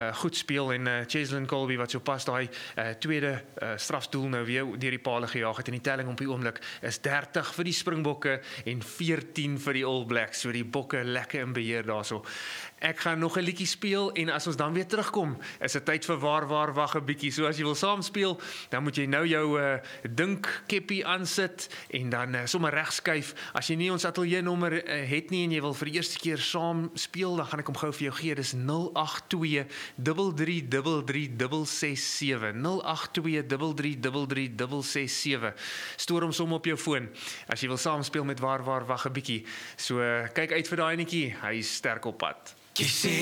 goed speel en Cheslin Colby wat sopas daai tweede strafdoel nou weer deur die paal gejaag het en die telling op die oomblik is 30 vir die Springbokke en 14 vir die All Blacks. So die bokke lekker in beheer daarso. Ek gaan nog 'n liedjie speel en as ons dan weer terugkom, is dit tyd vir waar wag 'n bietjie. So as jy wil saam speel, dan moet jy nou jou dink keppie aansit en dan sommer reg skuif. As jy nie ons ateljee nommer het nie en jy wil vir die eerste keer saam speel, dan gaan ek hom gou vir jou gee. Dis 082 3333 667. 082 3333 667. Stoor hom som op jou foon as jy wil saam speel met waar wag 'n bietjie. So kyk uit vir daai netjie. Hy is sterk op pad.